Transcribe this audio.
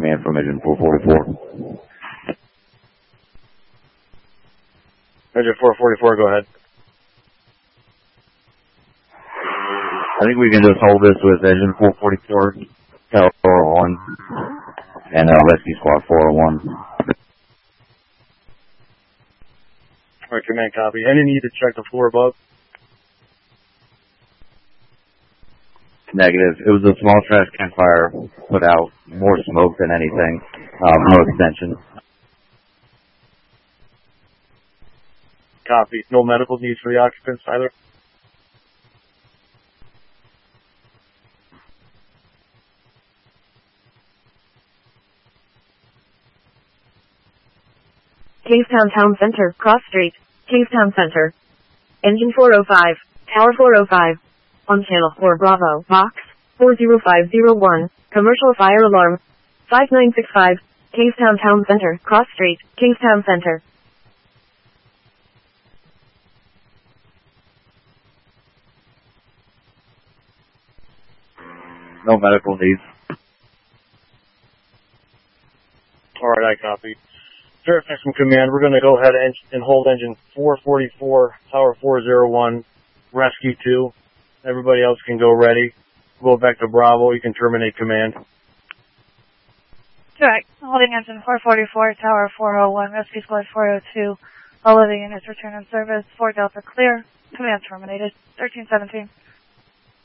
command from engine 444. Engine 444, go ahead. I think we can just hold this with engine 444, Tower 401, and rescue squad 401. All right, command copy. Any need to check the floor above? Negative. It was a small trash can fire, put out more smoke than anything. No extension. Copy. No medical needs for the occupants either? Cavetown Town Center, Cross Street, Cavetown Center. Engine 405, Tower 405. On channel 4 Bravo, box 40501, commercial fire alarm 5965, Cavetown Town Center, Cross Street, Cavetown Center. No medical needs. All right, I copy. Fairfax from command, we're going to go ahead and hold engine 444, Tower 401, rescue 2. Everybody else can go ready. Go back to Bravo. You can terminate command. Correct. Holding engine 444, Tower 401, rescue squad 402. All living units return in service. 4 Delta clear. Command terminated. 1317.